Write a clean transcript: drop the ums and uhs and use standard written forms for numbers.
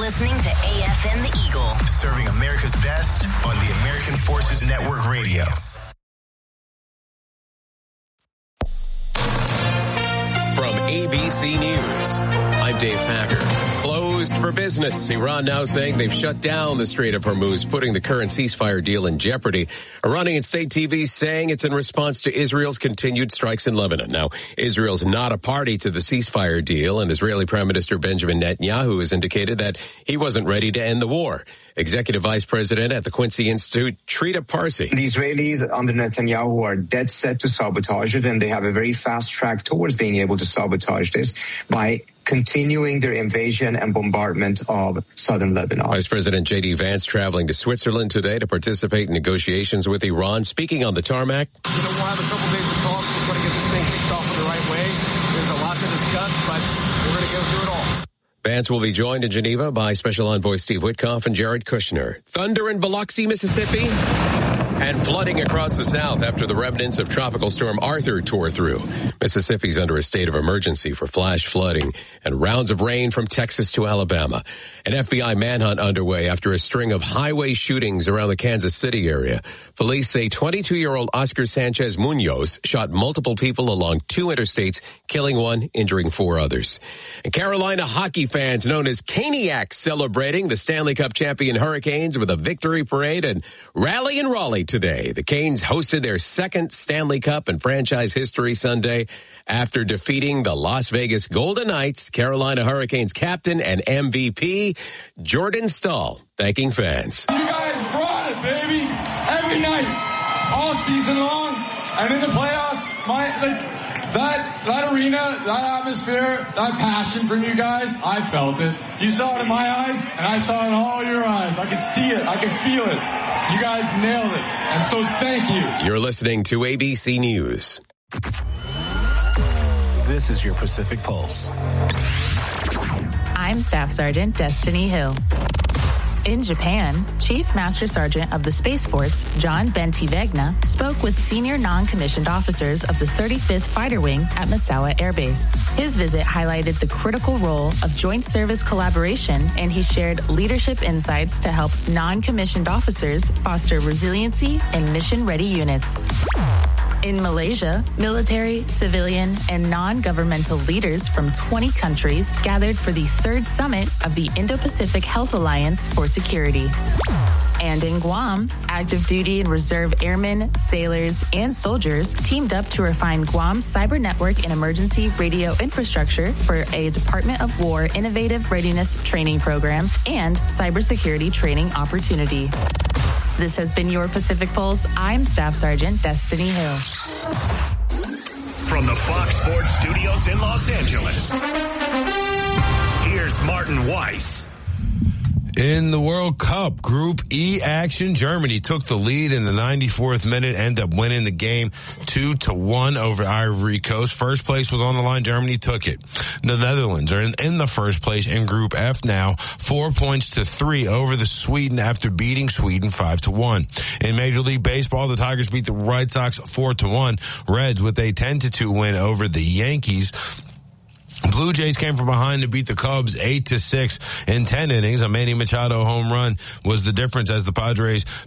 listening to AFN The Eagle. Serving America's best on the American Forces Network Radio. From ABC News, I'm Dave Packer. Closed for business. Iran now saying they've shut down the Strait of Hormuz, putting the current ceasefire deal in jeopardy. Iranian state TV saying it's in response to Israel's continued strikes in Lebanon. Now, Israel's not a party to the ceasefire deal, and Israeli Prime Minister Benjamin Netanyahu has indicated that he wasn't ready to end the war. Executive Vice President at the Quincy Institute, Trita Parsi. The Israelis under Netanyahu are dead set to sabotage it, and they have a very fast track towards being able to sabotage this by continuing their invasion and bombardment of southern Lebanon. Vice President J.D. Vance traveling to Switzerland today to participate in negotiations with Iran. Speaking on the tarmac. We'll have a couple days of talks. We're going to get this thing kicked off in the right way. There's a lot to discuss, but we're going to go through it all. Vance will be joined in Geneva by Special Envoy Steve Witkoff and Jared Kushner. Thunder in Biloxi, Mississippi, and flooding across the south after the remnants of Tropical Storm Arthur tore through. Mississippi's under a state of emergency for flash flooding and rounds of rain from Texas to Alabama. An FBI manhunt underway after a string of highway shootings around the Kansas City area. Police say 22-year-old Oscar Sanchez Munoz shot multiple people along two interstates, killing one, injuring four others. And Carolina hockey fans known as Caniacs celebrating the Stanley Cup champion Hurricanes with a victory parade and rally in Raleigh today. The Canes hosted their second Stanley Cup in franchise history Sunday after defeating the Las Vegas Golden Knights. Carolina Hurricanes captain and MVP Jordan Staal thanking fans. You guys brought it, baby. Every night, all season long, and in the playoffs, that arena, that atmosphere, that passion from you guys, I felt it. You saw it in my eyes, and I saw it in all your eyes. I could see it. I could feel it. You guys nailed it. And so thank you. You're listening to ABC News. This is your Pacific Pulse. I'm Staff Sergeant Destiny Hill. In Japan, Chief Master Sergeant of the Space Force, John Bentivegna, spoke with senior non-commissioned officers of the 35th Fighter Wing at Misawa Air Base. His visit highlighted the critical role of joint service collaboration, and he shared leadership insights to help non-commissioned officers foster resiliency in mission-ready units. In Malaysia, military, civilian, and non-governmental leaders from 20 countries gathered for the third summit of the Indo-Pacific Health Alliance for Security. And in Guam, active duty and reserve airmen, sailors, and soldiers teamed up to refine Guam's cyber network and emergency radio infrastructure for a Department of War innovative readiness training program and cybersecurity training opportunity. This has been your Pacific Pulse. I'm Staff Sergeant Destiny Hill. From the Fox Sports Studios in Los Angeles, here's Martin Weiss. In the World Cup, Group E action, Germany took the lead in the 94th minute, ended up winning the game 2-1 over Ivory Coast. First place was on the line. Germany took it. The Netherlands are in the first place in Group F now, 4 points to 3 over the Sweden after beating Sweden 5-1. In Major League Baseball, the Tigers beat the White Sox 4-1. Reds with a 10-2 win over the Yankees. Blue Jays came from behind to beat the Cubs 8-6 in 10 innings. A Manny Machado home run was the difference as the Padres